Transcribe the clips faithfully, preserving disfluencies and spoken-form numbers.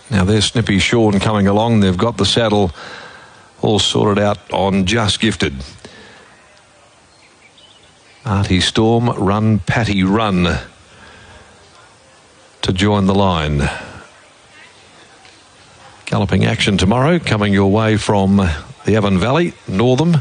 Now there's Snippy Sean coming along. They've got the saddle all sorted out on Just Gifted. Artie Storm, Run Patty Run to join the line. Galloping action tomorrow coming your way from the Avon Valley, Northam.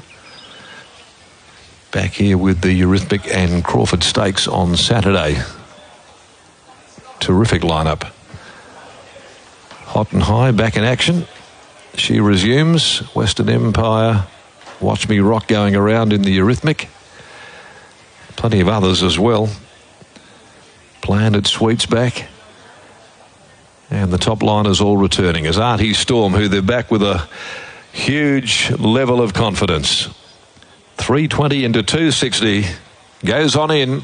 Back here with the Eurythmic and Crawford Stakes on Saturday. Terrific lineup. Hot and High back in action. She resumes. Western Empire, Watch Me Rock going around in the Eurythmic. Plenty of others as well. Planted Sweets back. And the top liners all returning as Artie Storm, who they're back with a huge level of confidence. three twenty into two sixty. Goes on in.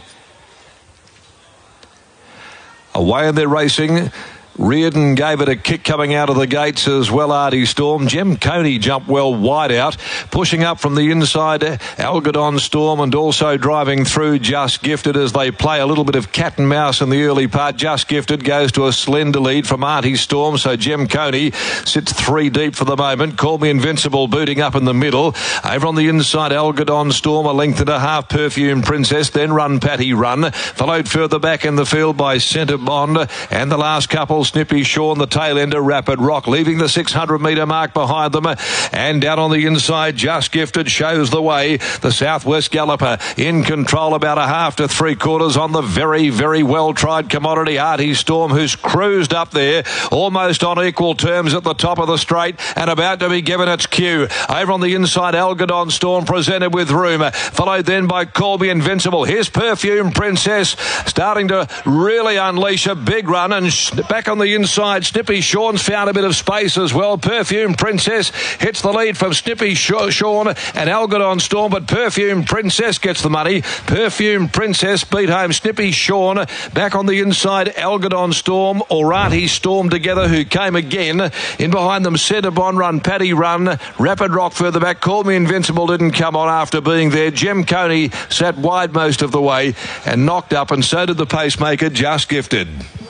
Away and they're racing. Reardon gave it a kick coming out of the gates as well, Artie Storm. Jem Coney jumped well wide out. Pushing up from the inside, Algodon Storm, and also driving through Just Gifted as they play a little bit of cat and mouse in the early part. Just Gifted goes to a slender lead from Artie Storm, so Jem Coney sits three deep for the moment. Call Me Invincible booting up in the middle. Over on the inside, Algodon Storm, a length and a half, Perfume Princess, then Run Patty Run. Followed further back in the field by Centre Bond, and the last couple, Snippy Sean, the tail ender, Rapid Rock, leaving the six hundred metre mark behind them. And down on the inside, Just Gifted shows the way. The Southwest Galloper in control about a half to three quarters on the very, very well-tried commodity, Artie Storm, who's cruised up there almost on equal terms at the top of the straight and about to be given its cue. Over on the inside, Algodon Storm presented with room, followed then by Call Me Invincible. Here's Perfume Princess starting to really unleash a big run, and back on the inside, Snippy Sean's found a bit of space as well. Perfume Princess hits the lead from Snippy Sean and Algodon Storm, but Perfume Princess gets the money. Perfume Princess beat home Snippy Sean. Back on the inside, Algodon Storm, Artie Storm together, who came again. In behind them, Centre Bond, Run Patty Run, Rapid Rock further back. Call Me Invincible didn't come on after being there. Jem Coney sat wide most of the way and knocked up, and so did the pacemaker, Just Gifted.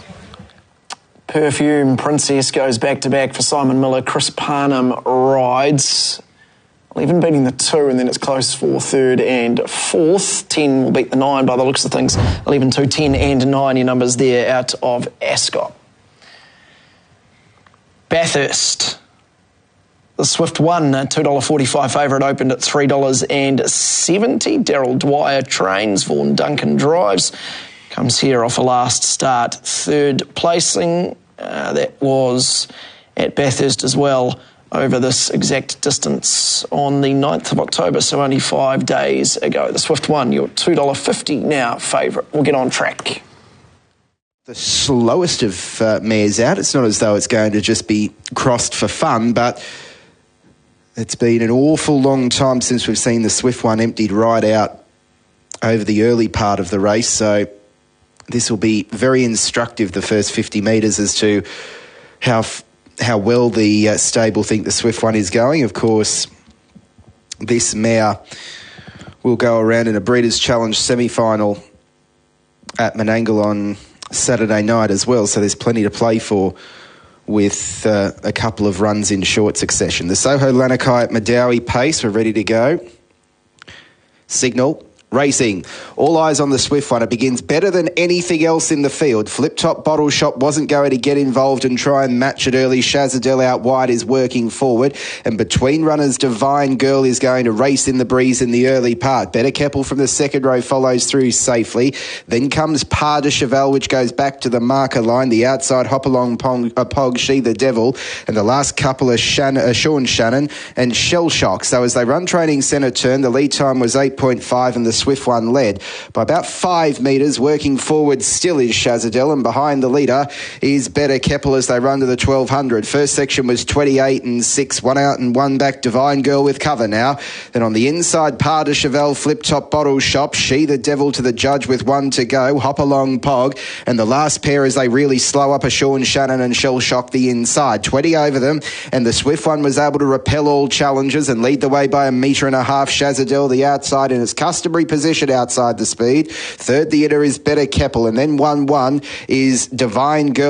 Perfume Princess goes back-to-back for Simon Miller. Chris Parnham rides. Well, even beating the two, and then it's close for third and fourth. ten will beat the nine by the looks of things. eleven, two, ten and nine, your numbers there out of Ascot. Bathurst. The Swift One, two dollars forty-five favourite, opened at three dollars seventy. Daryl Dwyer trains, Vaughan Duncan drives. Comes here off a last start, third placing. Uh, that was at Bathurst as well over this exact distance on the ninth of October, so only five days ago. The Swift One, your two dollars fifty now favourite. We'll get on track. The slowest of uh, mares out. It's not as though it's going to just be crossed for fun, but it's been an awful long time since we've seen the Swift One emptied right out over the early part of the race, so this will be very instructive, the first fifty metres, as to how f- how well the uh, stable think the Swift One is going. Of course, this mare will go around in a Breeders' Challenge semi-final at Menangle on Saturday night as well, so there's plenty to play for with uh, a couple of runs in short succession. The Soho Lanakai at Madawi pace, we're ready to go. Signal. Racing. All eyes on the Swift One. It begins better than anything else in the field. Flip Top Bottle Shop wasn't going to get involved and try and match it early. Shazadell out wide is working forward. And between runners, Divine Girl is going to race in the breeze in the early part. Better Keppel from the second row follows through safely. Then comes Pas de Cheval, which goes back to the marker line. The outside Hop Along Pong, uh, Pog, She the Devil. And the last couple are Shan- uh, Sean Shannon and Shell Shock. So as they run training centre turn, the lead time was eight point five and the Swift One led by about five metres. Working forward still is Shazadell, and behind the leader is Better Keppel as they run to the twelve hundred. First section was twenty-eight and six, one out and one back. Divine Girl with cover now. Then on the inside, Pas de Cheval, Flip Top Bottle Shop, She the Devil to the judge with one to go. Hop Along Pog, and the last pair as they really slow up are Sean Shannon and Shell Shock the inside. twenty over them, and the Swift One was able to repel all challenges and lead the way by a metre and a half. Shazadell the outside in its customary position outside the speed. Third, the inner is Better Keppel, and then one one is Divine Girl.